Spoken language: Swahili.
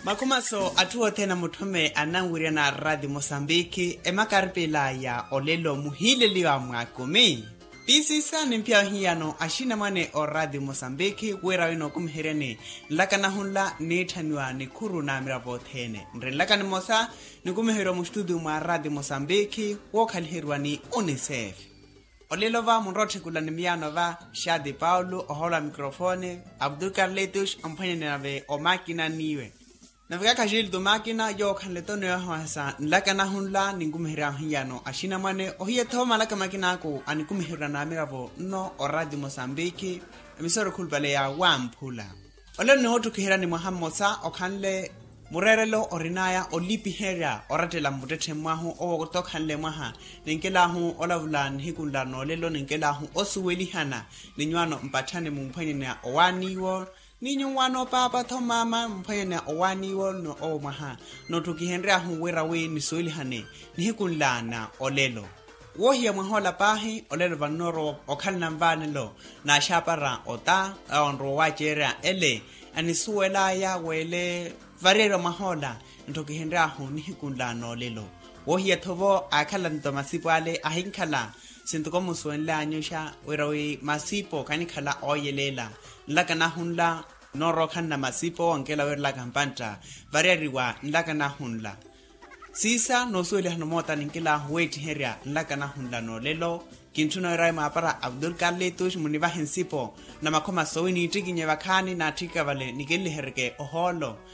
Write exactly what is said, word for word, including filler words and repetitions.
Makumaso atuo tena mutume ananguria na Radio Mosambiki emakaripela ya olelo muhile liwa mwakumi. Pisisa nimpia hiyano ashina mwane o Radio Mosambiki wera wino kumherene lakana hunla nethaniwa ni kuru na miravo thene. Nre lakani mosa ni kumhero mustudu mwa Radio Mosambiki wokalhirwa ni UNICEF. Olelo va munroche kula ni miyano va Shadi Paulo ohola mikrofone Abdul Carletush ampanya nave o makina niwe. Navika kajil do makina yo kanleto ne hasa lakana hunla ningumhira hiyano ashina mane ohiye thoma laka makina ko anikumhira na miravo no o Radio Mosambiki emisoro kulbale ya wampula. Ole no hotu kihira ni Muhammad sa okanle murerelo orinaya olipi hera oratela mutete mwahu o tokanle mwaha ninkela hu olavulan hikunda no lelo ninkela hu osuweli hana ninywano mpatane mumpanye na owaniwo ninyo wano papa thomama mpayana owani wo no o maha no tukihenra hu wera we ni soili hane ni hikunlana olelo wo hiya mwahola pahi olelo vanoro okhalna mvanelo na shapara ota onro wachera ele anisuela ya wele varero mahola ntokihenra hu ni hikunlana olelo wo hiya thovo akhala ntomasipo ale ahinkhala sintuko muswenla anyosha werawe masipo kanikhala oyelela lakana hunla noro khanna masipo wankela werla kampanta variariwa lakana hunla sisa no suele hanomota ninkela hueti heria lakana hunla no lelo kintuna rai mapara Abdul Carletush muniva hensipo na makoma sowini tikinye vakhani na tika vale nikeli herke oholo